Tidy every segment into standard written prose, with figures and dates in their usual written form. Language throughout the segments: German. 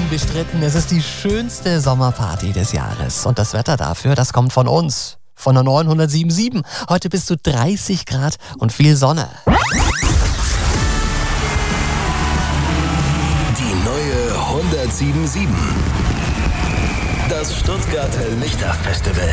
unbestritten, es ist die schönste Sommerparty des Jahres. Und das Wetter dafür, das kommt von uns. Von der 907.7. Heute bis zu 30 Grad und viel Sonne. Die neue 107.7. Das Stuttgarter Lichterfestival.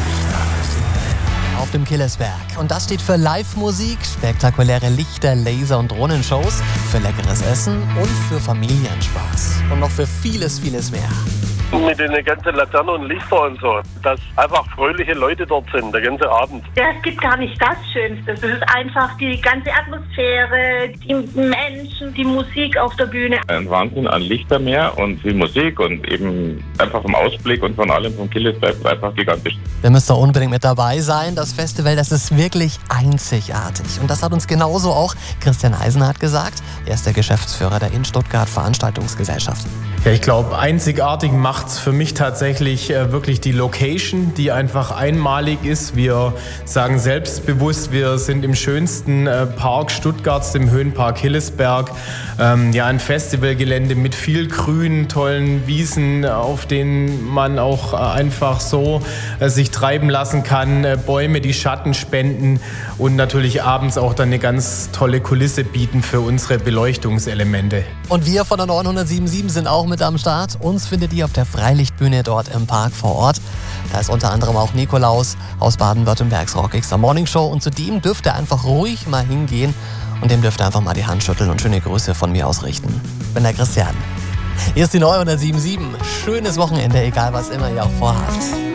Auf dem Killesberg. Und das steht für Live-Musik, spektakuläre Lichter, Laser- und Drohnenshows, für leckeres Essen und für Familienspaß. Und noch für vieles, vieles mehr. Mit den ganzen Laternen und Lichter und so, dass einfach fröhliche Leute dort sind, der ganze Abend. Ja, es gibt gar nicht das Schönste. Es ist einfach die ganze Atmosphäre, die Menschen, die Musik auf der Bühne. Ein Wahnsinn an Lichtermeer und viel Musik und eben einfach vom Ausblick und von allem vom Killesberg ist einfach gigantisch. Ihr müsst da unbedingt mit dabei sein. Das Festival, das ist wirklich einzigartig. Und das hat uns genauso auch Christian Eisenhardt gesagt. Er ist der Geschäftsführer der In Stuttgart Veranstaltungsgesellschaft. Ja, ich glaube, einzigartig macht's für mich tatsächlich wirklich die Location, die einfach einmalig ist. Wir sagen selbstbewusst, wir sind im schönsten Park Stuttgarts, dem Höhenpark Hillesberg. Ja, ein Festivalgelände mit viel Grün, tollen Wiesen, auf denen man auch einfach so sich treiben lassen kann. Bäume, die Schatten spenden und natürlich abends auch dann eine ganz tolle Kulisse bieten für unsere Beleuchtungselemente. Und wir von der 907.7 sind auch mit am Start. Uns findet ihr auf der Freilichtbühne dort im Park vor Ort. Da ist unter anderem auch Nikolaus aus Baden-Württembergs Rock Extra Morning Show. Und zu dem dürft ihr einfach ruhig mal hingehen und dem dürft ihr einfach mal die Hand schütteln und schöne Grüße von mir ausrichten. Ich bin der Christian. Hier ist die 907.7. Schönes Wochenende, egal was immer ihr auch vorhabt.